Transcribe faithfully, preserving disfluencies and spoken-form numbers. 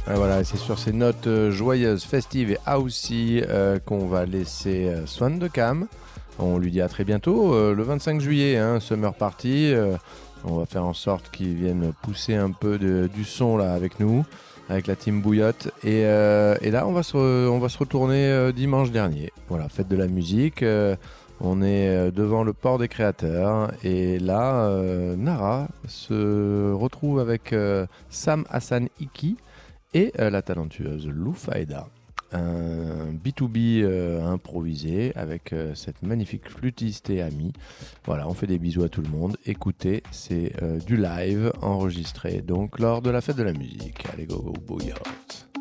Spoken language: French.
Et voilà, c'est sur ces notes euh, joyeuses, festives et housey euh, qu'on va laisser euh, Swan de Cam. On lui dit à très bientôt, euh, le vingt-cinq juillet, hein, Summer Party. Euh, on va faire en sorte qu'ils viennent pousser un peu de, du son là avec nous, avec la team Bouillotte. Et, euh, et là, on va se, re- on va se retourner euh, dimanche dernier. Voilà, fête de la musique. euh, on est euh, devant le port des créateurs. Et là, euh, Nara se retrouve avec euh, Sam Hassan Iki et euh, la talentueuse Lou Faeda. Un B deux B euh, improvisé avec euh, cette magnifique flûtiste et amie. Voilà, on fait des bisous à tout le monde. Écoutez, c'est euh, du live enregistré donc lors de la fête de la musique. Allez, go, go, bouillotte.